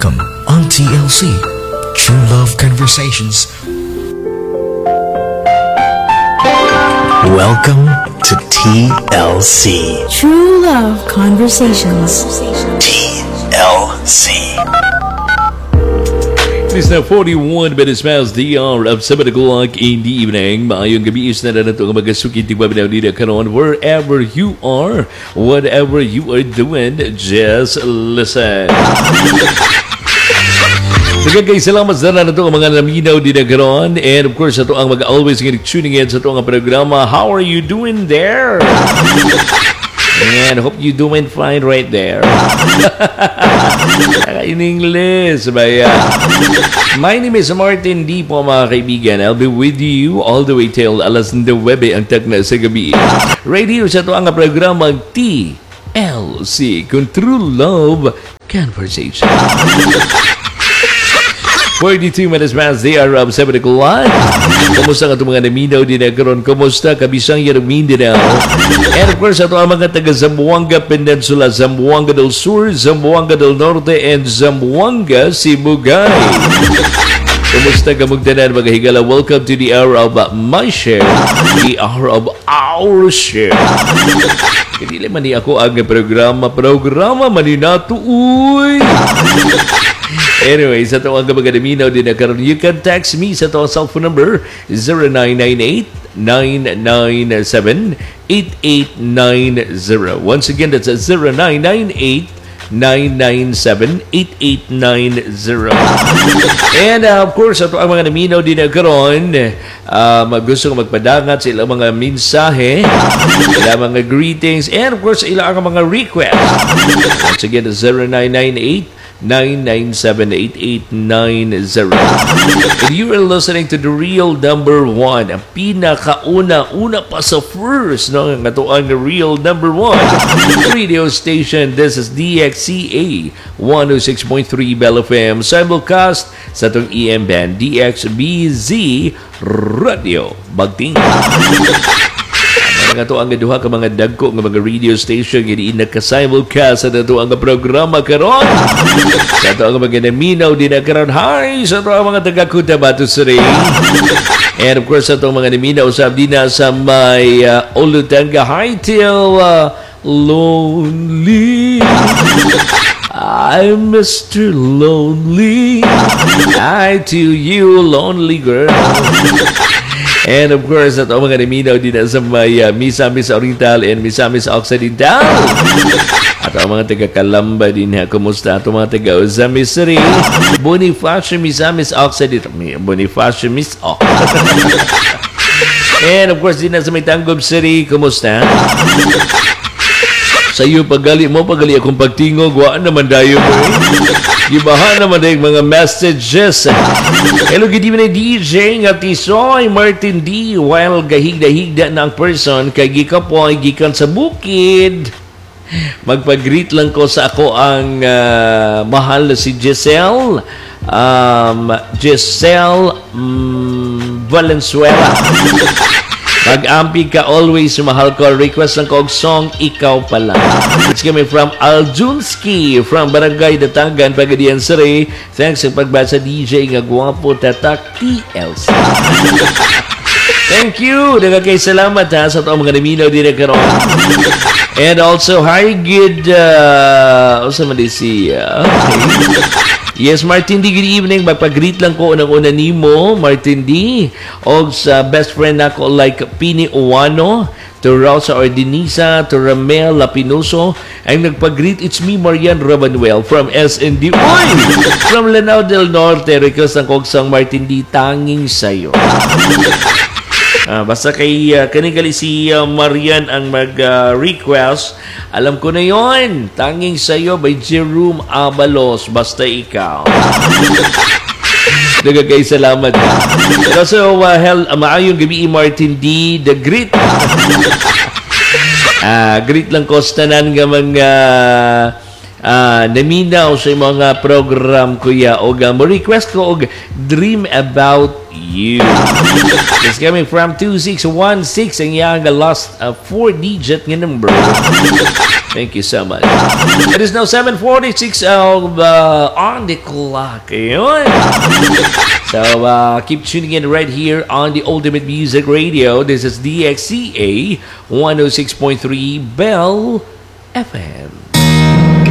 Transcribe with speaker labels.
Speaker 1: Welcome on TLC, True Love Conversations. Welcome to TLC,
Speaker 2: True Love Conversations.
Speaker 1: TLC.
Speaker 3: It is now 41 minutes past the hour of 7 o'clock in the evening. Maayong gabi is na nato ang magasukit ng babinaw nila karon. Wherever you are, whatever you are doing, just listen. Nagagay salamat sa nato ang mga naminaw din na karon. And of course, ito ang mag-always tuning in sa ito ang programa. How are you doing there? And hope you doing fine right there. In English, my name is Martin D po mga kaibigan. I'll be with you all the way till alas 9 ang tagna sa gabi. Radio sa ito ang programa TLC, True Love Conversation. 42 minutes past the hour of 7 o'clock. Kumusta ka itong mga naminaw din na karon? Kumusta kabisang yan ang Mindanao? And of course, ito ang mga taga Zamboanga Peninsula, Zamboanga del Sur, Zamboanga del Norte, and Zamboanga Sibugay. Kumusta ka magtanan mga higala? Welcome to the hour of my share, the hour of our share. Hindi man ni ako ang programa maninato, uy! Anyway, sa ito ang kapagadaminaw din na karon, you can text me sa ito ang cellphone number 0998-997-8890. Once again, that's 0998-997-8890. And of course, ito ang mga naminaw din na karon, gusto kong magpadangat sa ilang mga mensahe, ilang mga greetings, and of course, ilang mga requests. Once again, that's 0998-997-8890. And you are listening to the real number one, ang pinakauna pa sa first, no? Ang atuang real number one radio station. This is DXCA 106.3 Bell FM, simulcast sa itong EM band DXBZ Radio Bagting. Nga to ang duha ka mga dagko nga mga radio station gini naka-simulcast sa nato ang programa karon. Sa to ang mga naminaw din na karon. Hi sa to ang mga taga Cotabato City. And of course sa to mga naminaw usab din na sa may Olutanga. Hi till Lonely. I'm Mr. Lonely. Hi to you, lonely girl. And of course, at ang mga naminaw din sa may Misamis Oriental and Misamis Occidental. At ang mga taga-Kalamba din ha. Kumusta? At ang mga taga-Ozamis City. Bonifacio Misamis Occidental. Bonifacio Miss Oc. And of course, din sa may Tanggob City. Kumusta? Sa iyo, pagali akong pagtingog. Waan naman dayo mo Gibahan naman na yung mga messages. Hello, good evening, DJ nga Tisoy Martin D. While gahigda-higda na ang person, kay gikapoy, gikan sa bukid. Magpag-greet lang ko sa ako ang mahal na si Giselle. Giselle Valenzuela. Mag-ampi ka always, mahal ko. Request lang ko og song, Ikaw Pala. It's coming from Aljunski from Barangay Datangan, Pagadian City. Thanks sa pagbasa DJ nga gwapo tatak TLC. Thank you. Nagkakay salamat ha sa ito mga naminaw din na karon. And also, hi good also Malaysia. Yes, Martin D, good evening. Magpag-greet lang ko unang-una nimo, Martin D. O sa best friend nako like Pini Uwano, to Rosa Ordinisa, to Ramel Lapinoso. Ang nagpag-greet, it's me, Marian Rabanuel from SND. Uy! From Lanao del Norte. Request ng kogsang Martin D, tanging sayo. Basta kay kanigali si Marian ang mag-request. Alam ko na yon. Tanging Sayo by Jerome Abalos. Basta ikaw. Nagagay salamat. So, maayong gabi Martin D. The great. Great lang ko sa tanan nga mga naminaw sa mga program kuya o mo request ko og Dream About You. It's coming from 2616 ang iyang last 4-digit nga number. Thank you so much. It is now 7:46 on the clock. Ayun. So, keep tuning in right here on the Ultimate Music Radio. This is DXCA 106.3 Bell FM.